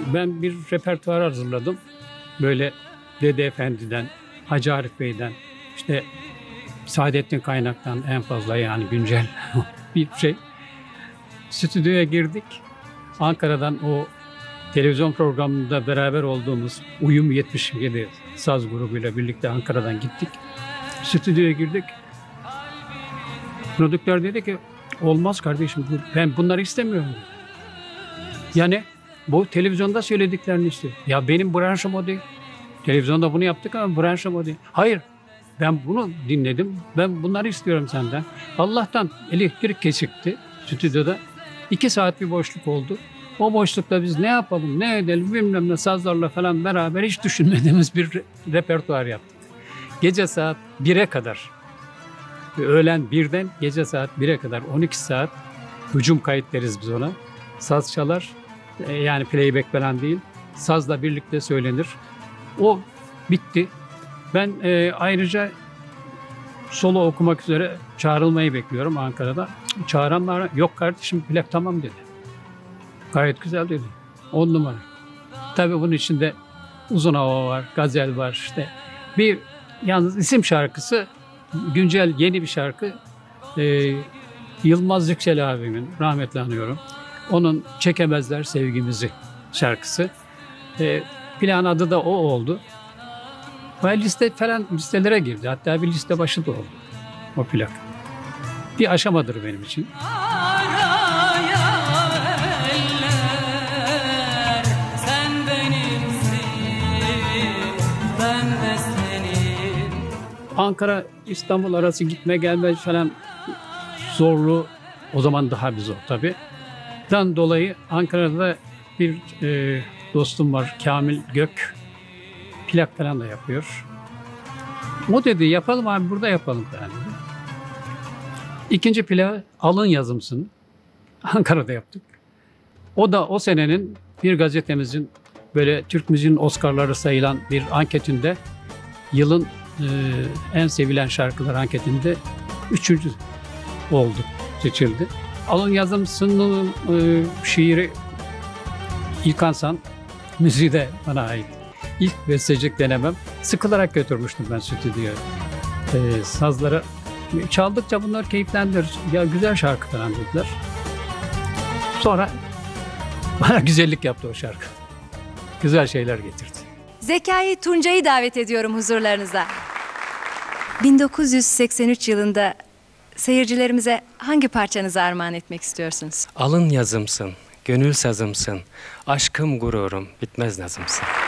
Ben bir repertuar hazırladım. Böyle Dede Efendi'den, Hacı Arif Bey'den, işte Saadettin Kaynak'tan en fazla yani güncel bir şey. Stüdyoya girdik. Ankara'dan o televizyon programında beraber olduğumuz Uyum 77 saz grubuyla birlikte Ankara'dan gittik. Stüdyoya girdik. Prodüktör dedi ki olmaz kardeşim ben bunları istemiyorum. Yani bu televizyonda söylediklerini istiyor. Ya benim branşım o değil. Televizyonda bunu yaptık ama branşım o değil. Hayır ben bunu dinledim. Ben bunları istiyorum senden. Allah'tan elektrik kesikti stüdyoda. 2 saat bir boşluk oldu. O boşlukta biz ne yapalım, ne edelim bilmem ne sazlarla falan beraber hiç düşünmediğimiz bir repertuar yaptık. Gece saat 1'e kadar, öğlen 1'den gece saat 1'e kadar 12 saat hücum kayıt deriz biz ona. Saz çalar, yani playback falan değil. Sazla birlikte söylenir. O bitti. Ben ayrıca solo okumak üzere çağrılmayı bekliyorum Ankara'da. Çağıranlar yok kardeşim plak tamam dedi. Gayet güzel dedi. 10 numara. Tabii bunun içinde uzun hava var, gazel var işte. Bir yalnız isim şarkısı güncel yeni bir şarkı. Yılmaz Yüksel abimin rahmetli anıyorum. Onun Çekemezler Sevgimizi şarkısı. Plan adı da o oldu. Ve liste falan listelere girdi. Hatta bir liste başı da oldu o plak. Bir aşamadır benim için. Ankara İstanbul arası gitme gelme falan zorlu. O zaman daha bir zor tabii. Dan dolayı Ankara'da bir dostum var Kamil Gök. Plak falan da yapıyor. O dedi yapalım abi burada yapalım falan dedi. İkinci plağı Alın Yazımsın. Ankara'da yaptık. O da o senenin bir gazetemizin böyle Türk müziğinin Oscar'ları sayılan bir anketinde yılın en sevilen şarkılar anketinde 3. oldu, seçildi. Alın Yazımsın'ın şiiri İlkan San, müziği de bana ait. İlk bestecilik denemem. Sıkılarak götürmüştüm ben stüdyoya. Sazları çaldıkça bunlar keyiflendir. Ya güzel şarkı falan dediler. Sonra bana güzellik yaptı o şarkı. Güzel şeyler getirdi. Zekai Tuncay'ı davet ediyorum huzurlarınıza. 1983 yılında seyircilerimize hangi parçanızı armağan etmek istiyorsunuz? Alın yazımsın, gönül sazımsın, aşkım gururum, bitmez nazımsın.